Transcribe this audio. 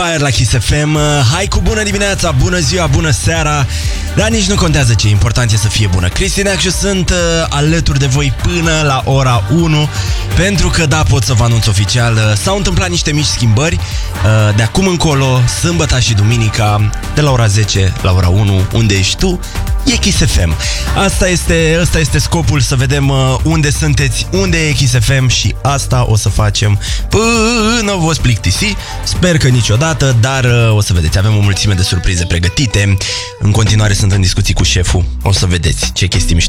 Aer la Kiss FM. Hai cu bună dimineața, bună ziua, bună seara. Dar nici nu contează ce, important e să fie bună. Cristi Neacșu sunt alături de voi până la ora 1. Pentru că, da, pot să vă anunț oficial, s-au întâmplat niște mici schimbări. De acum încolo, sâmbăta și duminica, de la ora 10 la ora 1, unde ești tu, e Kiss FM. Ăsta este scopul, să vedem unde sunteți, unde e Kiss FM. Și asta o să facem până vă plictisi. Sper că niciodată, dar o să vedeți, avem o mulțime de surprize pregătite. În continuare sunt în discuții cu șeful. O să vedeți ce chestii mișto